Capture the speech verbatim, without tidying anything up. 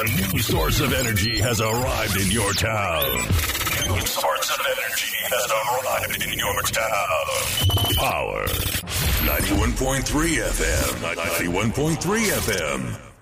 A new source of energy has arrived in your town. New source of energy has arrived in your town. Power. ninety-one point three F M. ninety-one point three F M.